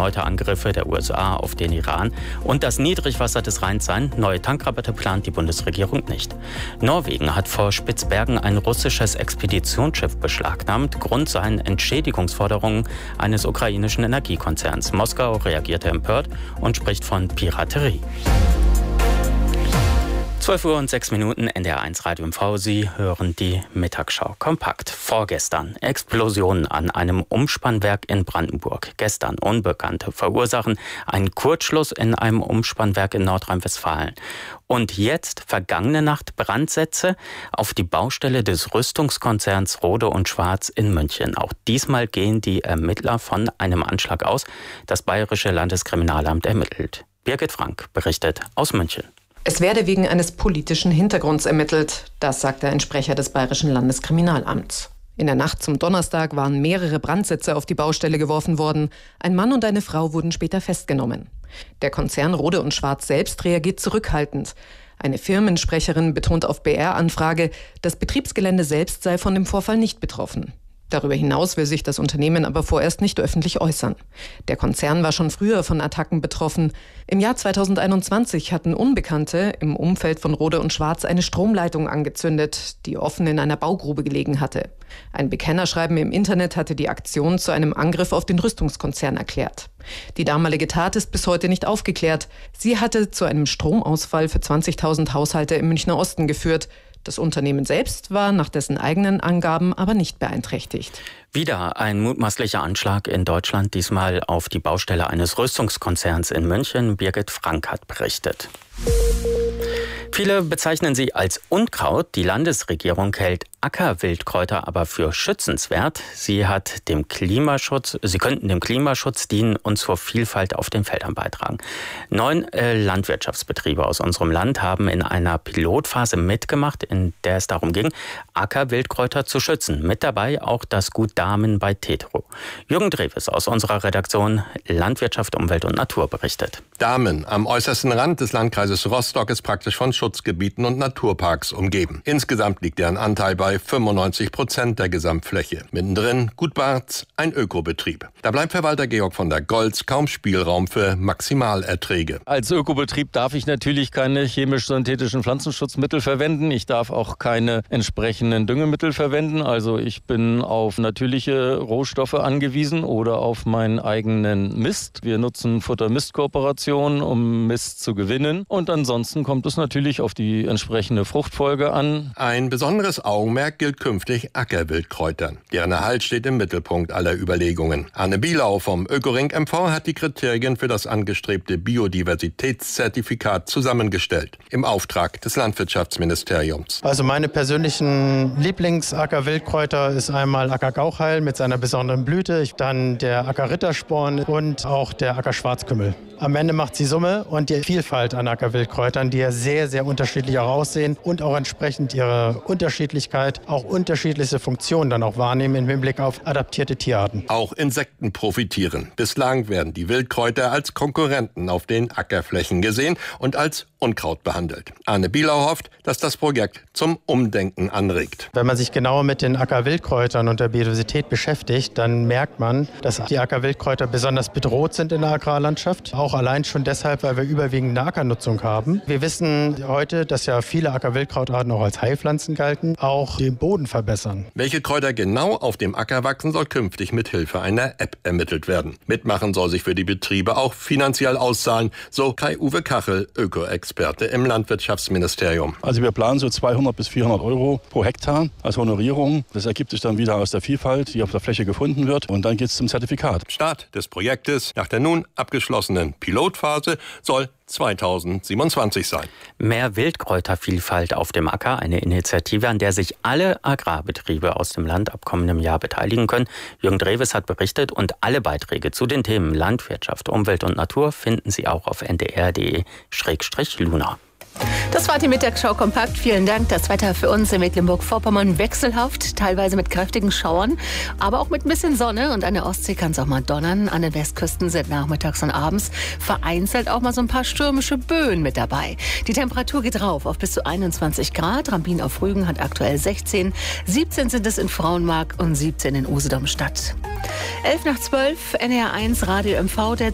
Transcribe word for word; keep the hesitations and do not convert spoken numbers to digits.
erneute Angriffe der U S A auf den Iran und das Niedrigwasser des Rheins sein. Neue Tankrabatte plant die Bundesregierung nicht. Norwegen hat vor Spitzbergen ein russisches Expeditionsschiff beschlagnahmt. Grund seien Entschädigungsforderungen eines ukrainischen Energiekonzerns. Moskau reagierte empört und spricht von Piraterie. zwölf Uhr und sechs Minuten, N D R eins Radio M V. Sie hören die Mittagsschau kompakt. Vorgestern Explosionen an einem Umspannwerk in Brandenburg. Gestern Unbekannte verursachen einen Kurzschluss in einem Umspannwerk in Nordrhein-Westfalen. Und jetzt, vergangene Nacht, Brandsätze auf die Baustelle des Rüstungskonzerns Rohde und Schwarz in München. Auch diesmal gehen die Ermittler von einem Anschlag aus. Das Bayerische Landeskriminalamt ermittelt. Birgit Frank berichtet aus München. Es werde wegen eines politischen Hintergrunds ermittelt, das sagte ein Sprecher des Bayerischen Landeskriminalamts. In der Nacht zum Donnerstag waren mehrere Brandsätze auf die Baustelle geworfen worden. Ein Mann und eine Frau wurden später festgenommen. Der Konzern Rohde und Schwarz selbst reagiert zurückhaltend. Eine Firmensprecherin betont auf B R-Anfrage, das Betriebsgelände selbst sei von dem Vorfall nicht betroffen. Darüber hinaus will sich das Unternehmen aber vorerst nicht öffentlich äußern. Der Konzern war schon früher von Attacken betroffen. Im Jahr zweitausendeinundzwanzig hatten Unbekannte im Umfeld von Rohde und Schwarz eine Stromleitung angezündet, die offen in einer Baugrube gelegen hatte. Ein Bekennerschreiben im Internet hatte die Aktion zu einem Angriff auf den Rüstungskonzern erklärt. Die damalige Tat ist bis heute nicht aufgeklärt. Sie hatte zu einem Stromausfall für zwanzigtausend Haushalte im Münchner Osten geführt. Das Unternehmen selbst war nach dessen eigenen Angaben aber nicht beeinträchtigt. Wieder ein mutmaßlicher Anschlag in Deutschland, diesmal auf die Baustelle eines Rüstungskonzerns in München. Birgit Frank hat berichtet. Viele bezeichnen sie als Unkraut. Die Landesregierung hält Ackerwildkräuter aber für schützenswert. Sie hat dem Klimaschutz, sie könnten dem Klimaschutz dienen und zur Vielfalt auf den Feldern beitragen. Neun äh, Landwirtschaftsbetriebe aus unserem Land haben in einer Pilotphase mitgemacht, in der es darum ging, Ackerwildkräuter zu schützen. Mit dabei auch das Gut Dahmen bei Tetro. Jürgen Dreves aus unserer Redaktion Landwirtschaft, Umwelt und Natur berichtet. Dahmen am äußersten Rand des Landkreises Rostock ist praktisch von Schutzgebieten und Naturparks umgeben. Insgesamt liegt deren Anteil bei fünfundneunzig Prozent der Gesamtfläche. Mittendrin Gut Barz, ein Ökobetrieb. Da bleibt Verwalter Georg von der Goltz kaum Spielraum für Maximalerträge. Als Ökobetrieb darf ich natürlich keine chemisch-synthetischen Pflanzenschutzmittel verwenden. Ich darf auch keine entsprechenden Düngemittel verwenden. Also ich bin auf natürliche Rohstoffe angewiesen oder auf meinen eigenen Mist. Wir nutzen Futter-Mist-Kooperationen, um Mist zu gewinnen. Und ansonsten kommt es natürlich auf die entsprechende Fruchtfolge an. Ein besonderes Augenmerk gilt künftig Ackerwildkräutern. Deren Erhalt steht im Mittelpunkt aller Überlegungen. Anne Bielau vom Ökoring M V hat die Kriterien für das angestrebte Biodiversitätszertifikat zusammengestellt. Im Auftrag des Landwirtschaftsministeriums. Also meine persönlichen Lieblings-Ackerwildkräuter ist einmal Ackergauchheil mit seiner besonderen Blüte, dann der Ackerrittersporn und auch der Ackerschwarzkümmel. Am Ende macht sie Summe und die Vielfalt an Ackerwildkräutern, die ja sehr, sehr unterschiedlich auch aussehen und auch entsprechend ihre Unterschiedlichkeit, auch unterschiedliche Funktionen dann auch wahrnehmen im Hinblick auf adaptierte Tierarten. Auch Insekten profitieren. Bislang werden die Wildkräuter als Konkurrenten auf den Ackerflächen gesehen und als Unkraut behandelt. Anne Bielau hofft, dass das Projekt zum Umdenken anregt. Wenn man sich genauer mit den Ackerwildkräutern und der Biodiversität beschäftigt, dann merkt man, dass die Ackerwildkräuter besonders bedroht sind in der Agrarlandschaft. Auch allein schon deshalb, weil wir überwiegend eine Ackernutzung haben. Wir wissen heute, dass ja viele Ackerwildkrautarten auch als Heilpflanzen galten, auch den Boden verbessern. Welche Kräuter genau auf dem Acker wachsen, soll künftig mit Hilfe einer App ermittelt werden. Mitmachen soll sich für die Betriebe auch finanziell auszahlen, so Kai-Uwe Kachel, Öko-Experte im Landwirtschaftsministerium. Also wir planen so zweihundert bis vierhundert Euro pro Hektar als Honorierung. Das ergibt sich dann wieder aus der Vielfalt, die auf der Fläche gefunden wird. Und dann geht es zum Zertifikat. Start des Projektes nach der nun abgeschlossenen Pilotphase soll zweitausendsiebenundzwanzig sein. Mehr Wildkräutervielfalt auf dem Acker, eine Initiative, an der sich alle Agrarbetriebe aus dem Land ab kommendem Jahr beteiligen können. Jürgen Dreves hat berichtet und alle Beiträge zu den Themen Landwirtschaft, Umwelt und Natur finden Sie auch auf n d r punkt d e slash luna. Das war die Mittagsschau kompakt. Vielen Dank. Das Wetter für uns in Mecklenburg-Vorpommern wechselhaft, teilweise mit kräftigen Schauern, aber auch mit ein bisschen Sonne. Und an der Ostsee kann es auch mal donnern. An den Westküsten sind nachmittags und abends vereinzelt auch mal so ein paar stürmische Böen mit dabei. Die Temperatur geht rauf auf bis zu einundzwanzig Grad. Rambin auf Rügen hat aktuell sechzehn. siebzehn sind es in Frauenmark und siebzehn in Usedom-Stadt. elf nach zwölf, N D R eins Radio M V. Der